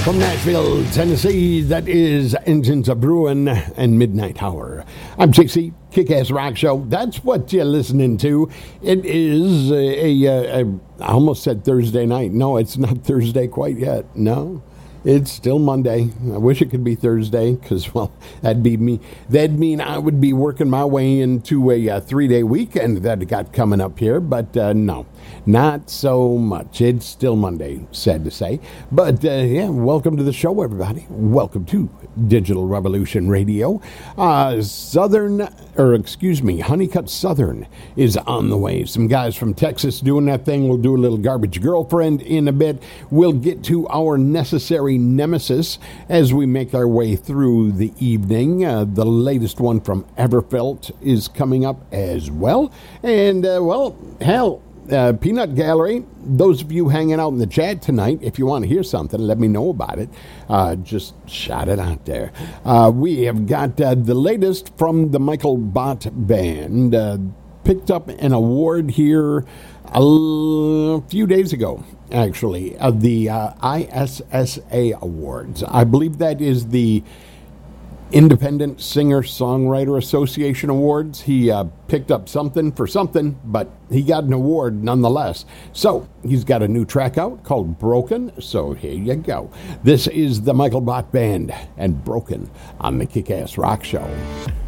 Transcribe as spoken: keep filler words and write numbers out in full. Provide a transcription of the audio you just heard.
From Nashville, Tennessee, that is Engines a Brewin' and Midnight Hour. I'm J C, Kick-Ass Rock Show. That's what you're listening to. It is a, a, a, a, I almost said Thursday night. No, it's not Thursday quite yet. No, it's still Monday. I wish it could be Thursday because, well, that'd be me. That'd mean I would be working my way into a, a three-day weekend that I got coming up here, but uh, no. Not so much. It's still Monday, sad to say. But, uh, yeah, welcome to the show, everybody. Welcome to Digital Revolution Radio. Uh, Southern, or excuse me, Honeycutt Southern is on the way. Some guys from Texas doing that thing. We'll do a little Garbage Girlfriend in a bit. We'll get to our necessary nemesis as we make our way through the evening. Uh, the latest one from Everfelt is coming up as well. And, uh, well, hell... Uh, Peanut Gallery, those of you hanging out in the chat tonight, if you want to hear something, let me know about it. Uh, just shout it out there. Uh, we have got uh, the latest from the Michael Bott Band. Uh, picked up an award here a few days ago, actually, of the uh, I S S A Awards. I believe that is the Independent Singer-Songwriter Association Awards. He uh, picked up something for something, but he got an award nonetheless. So he's got a new track out called Broken. So here you go. This is the Michael Bott Band and Broken on the Kick-Ass Rock Show.